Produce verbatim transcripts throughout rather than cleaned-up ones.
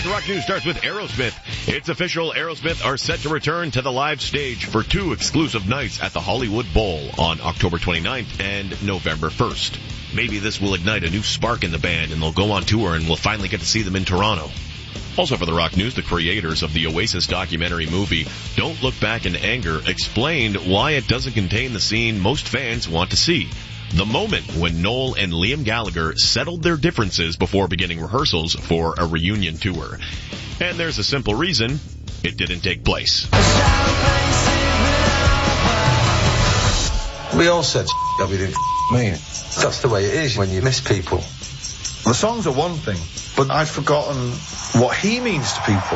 Tonight's Rock News starts with Aerosmith. It's official, Aerosmith are set to return to the live stage for two exclusive nights at the Hollywood Bowl on October twenty-ninth and November first. Maybe this will ignite a new spark in the band and they'll go on tour and we'll finally get to see them in Toronto. Also for the Rock News, the creators of the Oasis documentary movie Don't Look Back in Anger explained why it doesn't contain the scene most fans want to see. The moment when Noel and Liam Gallagher settled their differences before beginning rehearsals for a reunion tour. And there's a simple reason: it didn't take place. We all said that we didn't mean. That's the way it is when you miss people. The songs are one thing, but I'd forgotten what he means to people.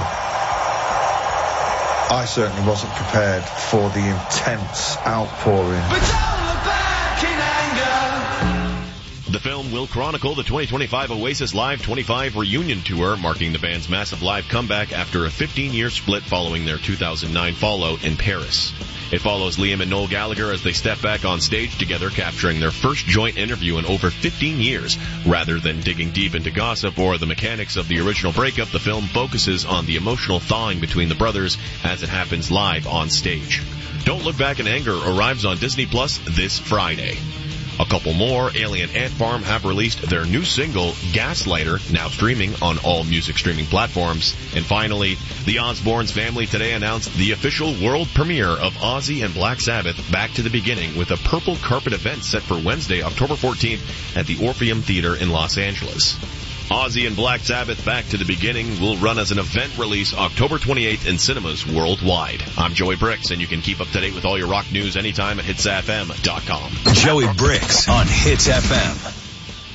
I certainly wasn't prepared for the intense outpouring. But don't look back in anger. The film will chronicle the twenty twenty-five Oasis Live twenty-five reunion tour, marking the band's massive live comeback after a fifteen-year split following their two thousand nine fallout in Paris. It follows Liam and Noel Gallagher as they step back on stage together, capturing their first joint interview in over fifteen years. Rather than digging deep into gossip or the mechanics of the original breakup, the film focuses on the emotional thawing between the brothers as it happens live on stage. Don't Look Back in Anger arrives on Disney Plus this Friday. A couple more, Alien Ant Farm have released their new single, Gaslighter, now streaming on all music streaming platforms. And finally, the Osbournes family today announced the official world premiere of Ozzy and Black Sabbath Back to the Beginning with a purple carpet event set for Wednesday, October fourteenth at the Orpheum Theater in Los Angeles. Ozzy and Black Sabbath Back to the Beginning will run as an event release October twenty-eighth in cinemas worldwide. I'm Joey Bricks, and you can keep up to date with all your rock news anytime at hits f m dot com. Joey Bricks on Hits F M.